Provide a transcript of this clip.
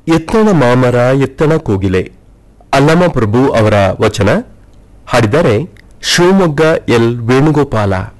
ಎತ್ತಣ ಮಾಮರ ಎತ್ತಣ ಕೋಗಿಲೆ ಅಲ್ಲಮ ಪ್ರಭು ಅವರ ವಚನ ಹಾಡಿದ್ದಾರೆ ಶಿವಮೊಗ್ಗ ಎಲ್ ವೇಣುಗೋಪಾಲ.